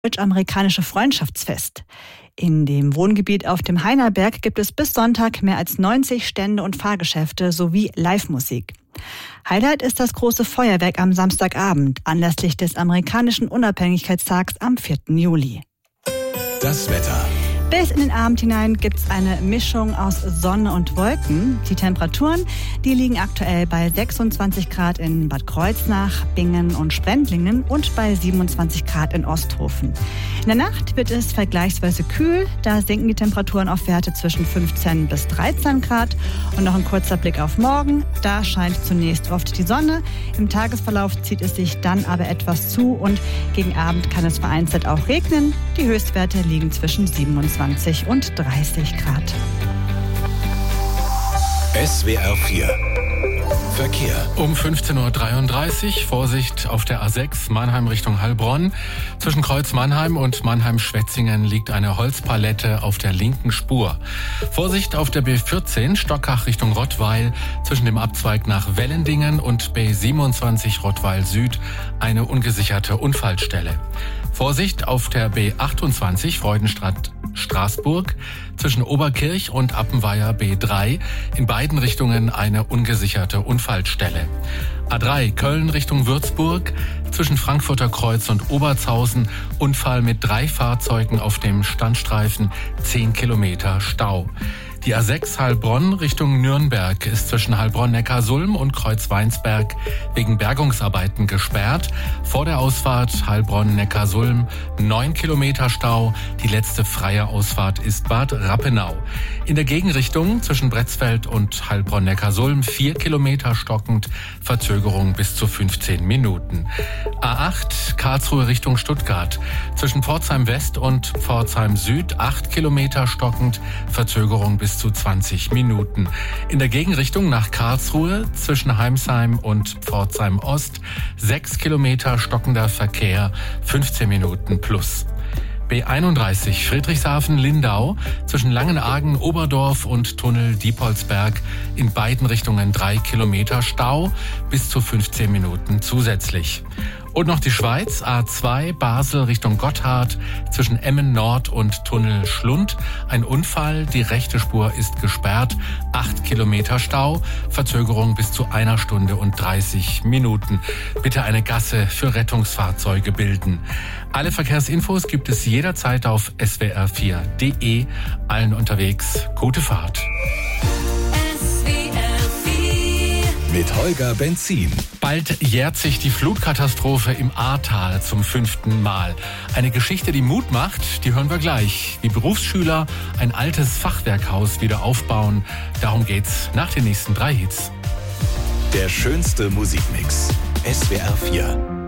deutsch-amerikanische Freundschaftsfest. In dem Wohngebiet auf dem Heinerberg gibt es bis Sonntag mehr als 90 Stände und Fahrgeschäfte sowie Live-Musik. Highlight ist das große Feuerwerk am Samstagabend anlässlich des amerikanischen Unabhängigkeitstags am 4. Juli. Das Wetter. Bis in den Abend hinein gibt es eine Mischung aus Sonne und Wolken. Die Temperaturen, die liegen aktuell bei 26 Grad in Bad Kreuznach, Bingen und Sprendlingen und bei 27 Grad in Osthofen. In der Nacht wird es vergleichsweise kühl. Da sinken die Temperaturen auf Werte zwischen 15 bis 13 Grad. Und noch ein kurzer Blick auf morgen. Da scheint zunächst oft die Sonne. Im Tagesverlauf zieht es sich dann aber etwas zu und gegen Abend kann es vereinzelt auch regnen. Die Höchstwerte liegen zwischen 27 und 30 Grad. SWR 4 Verkehr. Um 15.33 Uhr, Vorsicht auf der A6 Mannheim Richtung Heilbronn. Zwischen Kreuz Mannheim und Mannheim-Schwetzingen liegt eine Holzpalette auf der linken Spur. Vorsicht auf der B14 Stockach Richtung Rottweil. Zwischen dem Abzweig nach Wellendingen und B27 Rottweil Süd eine ungesicherte Unfallstelle. Vorsicht auf der B28 Freudenstadt-Straßburg, zwischen Oberkirch und Appenweier B3, in beiden Richtungen eine ungesicherte Unfallstelle. A3 Köln Richtung Würzburg, zwischen Frankfurter Kreuz und Obertshausen, Unfall mit 3 Fahrzeugen auf dem Standstreifen, 10 Kilometer Stau. Die A6 Heilbronn Richtung Nürnberg ist zwischen Heilbronn-Neckarsulm und Kreuzweinsberg wegen Bergungsarbeiten gesperrt. Vor der Ausfahrt Heilbronn-Neckarsulm 9 Kilometer Stau. Die letzte freie Ausfahrt ist Bad Rappenau. In der Gegenrichtung zwischen Bretzfeld und Heilbronn-Neckarsulm 4 Kilometer stockend, Verzögerung bis zu 15 Minuten. A8 Karlsruhe Richtung Stuttgart. Zwischen Pforzheim West und Pforzheim Süd 8 Kilometer stockend, Verzögerung bis zu 20 Minuten. In der Gegenrichtung nach Karlsruhe zwischen Heimsheim und Pforzheim Ost 6 Kilometer stockender Verkehr, 15 Minuten plus. B31 Friedrichshafen-Lindau zwischen Langenargen, Oberdorf und Tunnel Diepholzberg in beiden Richtungen 3 Kilometer Stau, bis zu 15 Minuten zusätzlich. Und noch die Schweiz, A2 Basel Richtung Gotthard, zwischen Emmen Nord und Tunnel Schlund. Ein Unfall, die rechte Spur ist gesperrt, 8 Kilometer Stau, Verzögerung bis zu 1 Stunde und 30 Minuten. Bitte eine Gasse für Rettungsfahrzeuge bilden. Alle Verkehrsinfos gibt es jederzeit auf swr4.de. Allen unterwegs, gute Fahrt. Mit Holger Benzin. Bald jährt sich die Flutkatastrophe im Ahrtal zum 5. Mal. Eine Geschichte, die Mut macht, die hören wir gleich. Wie Berufsschüler ein altes Fachwerkhaus wieder aufbauen. Darum geht's nach den nächsten 3 Hits. Der schönste Musikmix. SWR 4.